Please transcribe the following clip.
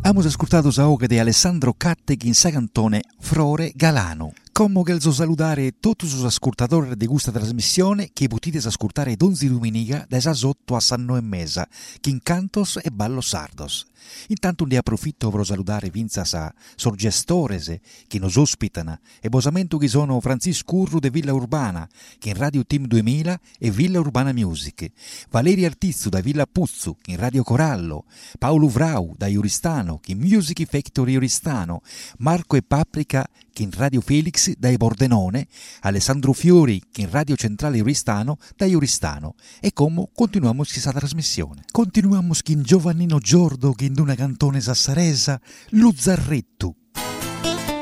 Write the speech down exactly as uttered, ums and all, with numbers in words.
Abbiamo ascoltato Saoga di Alessandro Catteghi in sa cantone Frore Galano. Come che so salutare tutti i ascoltatori di questa trasmissione che potete ascoltare d'onzi domenica da sotto a Sanno e Mesa, che in cantos e ballo sardos. Intanto ne approfitto per salutare Vinzas a sorgestores che nos ospitano e bosamento che sono Francisco Urru de Villa Urbana che in Radio Team duemila e Villa Urbana Music, Valerio Artizzu da Villa Puzzu che in Radio Corallo, Paolo Vrau da Ioristano che in Music Factory Ioristano, Marco e Paprika che in Radio Felix da Bordenone, Alessandro Fiori che in Radio Centrale Ioristano da Ioristano. E come continuiamo questa trasmissione. Continuiamo con Giovannino Giordo che in una cantone sassaresa, Lo Zarretto.